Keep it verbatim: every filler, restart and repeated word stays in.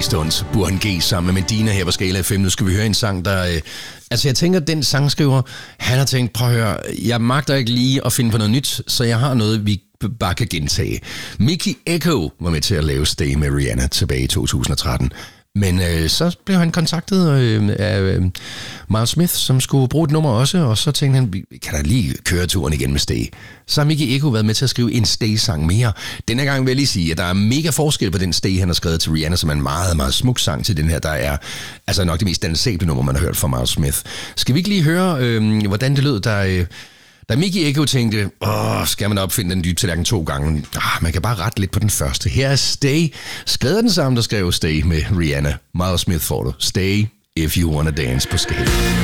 stund. Burhan G sammen med Medina her på Skala F M. Nu skal vi høre en sang, der... Øh, altså, jeg tænker, den sangskriver, han har tænkt, prøv at høre, jeg magter ikke lige at finde på noget nyt, så jeg har noget, vi bare kan gentage. Mickey Echo var med til at lave Stay med Rihanna tilbage i to tusind og tretten. Men øh, så blev han kontaktet øh, af øh, Miles Smith, som skulle bruge et nummer også, og så tænkte han, vi kan da lige køre turen igen med Stay. Så har Mickey Echo været med til at skrive en Stay-sang mere. Denne gang vil jeg lige sige, at der er mega forskel på den Stay, han har skrevet til Rihanna, som er en meget, meget smuk sang til den her, der er altså nok det mest dansable nummer, man har hørt fra Miles Smith. Skal vi ikke lige høre, øh, hvordan det lød, der... Øh, Da Mickey Echo tænkte, åh, skal man opfinde den dybe tallerken to gange? Ah, man kan bare rette lidt på den første. Her er Stay. Skrev den samme, der skrev Stay med Rihanna. Miles Smith får du. Stay if you wanna dance på Skala.